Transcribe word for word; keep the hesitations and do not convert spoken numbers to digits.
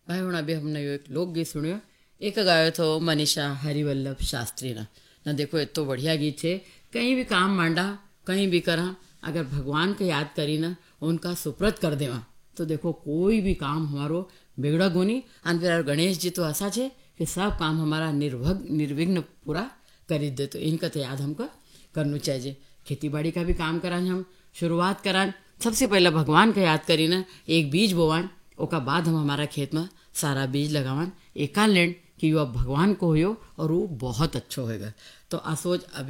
भाई हुण अभी हमने यो एक लोकगीत सुण्यो एक गायो थो मनीषा हरिवल्लभ शास्त्री ना ना देखो इतो बढ़िया गीत है। कहीं भी काम मांडा कहीं भी करा अगर भगवान को याद करी ना उनका सुप्रत कर देवा तो देखो कोई भी काम हमारो बिगड़ा गुनी। और फिर गणेश जी तो ऐसा छे कि सब काम हमारा निर्भग निर्विघ्न पूरा कर दे। तो इनका तो याद हमको करना चाहिए। खेती बाड़ी का भी काम करा हम शुरुआत करा सबसे पहले भगवान का याद करी ना एक बीज बोवान ओका बाद हम हमारा खेत में सारा बीज लगावन एका लेन कि वो भगवान को हो और वो बहुत अच्छा होएगा। तो आ सोच अभी